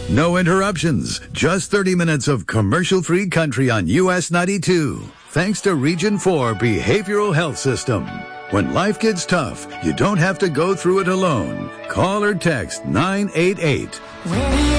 No interruptions, just 30 minutes of commercial-free country on US 92. Thanks to Region 4 Behavioral Health System. When life gets tough, you don't have to go through it alone. Call or text 988.